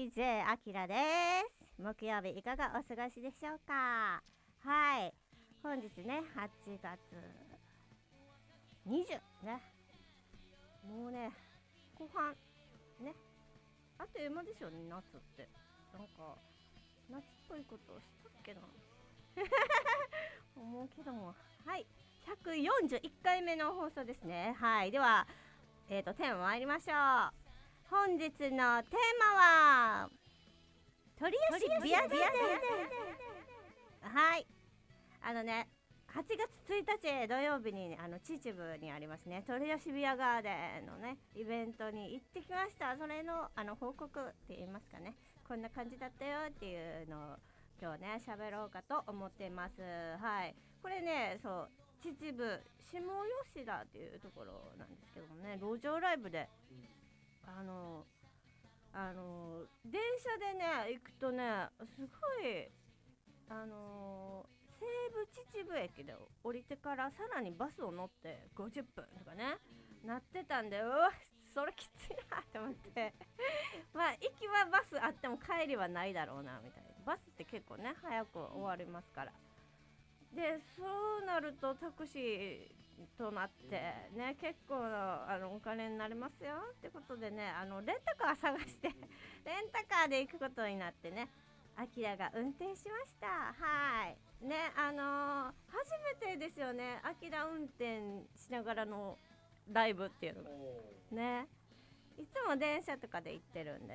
DJ あきらです。木曜日いかがお過ごしでしょうか。はい、本日ね8月20ね、もうね後半ね、あっという間でしょうね。夏ってなんか夏っぽいことをしたっけな思うけども、はい、141回目の放送ですね。はい、ではテーマ参りましょう。本日のテーマは鳥吉ビアガーデン。はい、8月1日土曜日に秩父にありますね鳥吉ビアガーデンのねイベントに行ってきました。それの報告って言いますかね、こんな感じだったよっていうのを今日ね喋ろうかと思ってます。はい、これね、そう秩父下吉田っていうところなんですけどもね、路上ライブで電車でね行くとね、すごい西武秩父駅で降りてからさらにバスを乗って50分とかねなってたんで、うわそれきついなと思ってまあ行きはバスあっても帰りはないだろうなみたいな。バスって結構ね早く終わりますから。でそうなるとタクシーとなってね、結構なお金になりますよってことでね、レンタカー探してレンタカーで行くことになってね、アキラが運転しました。はいね、初めてですよね、アキラ運転しながらのライブっていうのがね。いつも電車とかで行ってるんで